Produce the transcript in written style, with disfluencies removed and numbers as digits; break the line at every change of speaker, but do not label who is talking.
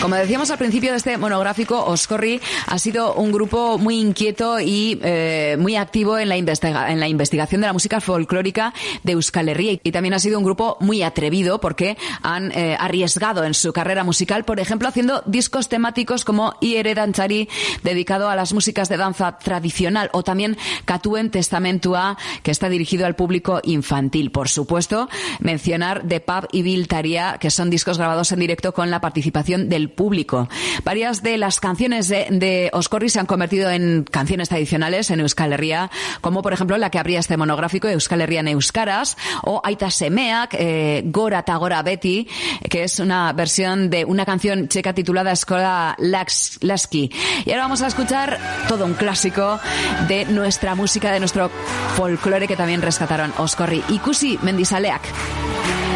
Como decíamos al principio de este monográfico, Oscorri ha sido un grupo muy inquieto y muy activo en la investigación de la música folclórica de Euskal Herria, y también ha sido un grupo muy atrevido porque han arriesgado en su carrera musical, por ejemplo, haciendo discos temáticos como Iere Dantzari, dedicado a las músicas de danza tradicional, o también Katuen Testamentua, que está dirigido al público infantil. Por supuesto, mencionar The Pub y Biltaria, que son discos grabados en directo con la participación del público. Varias de las canciones de Oscorri se han convertido en canciones tradicionales en Euskal Herria, como por ejemplo la que abría este monográfico, Euskal Herrian Euskaraz, o Aita Semeak, Gora ta Gora Beti, que es una versión de una canción checa titulada Eskola Laski. Y ahora vamos a escuchar todo un clásico de nuestra música, de nuestro folclore, que también rescataron Oscorri. Ikusi Mendizaleak.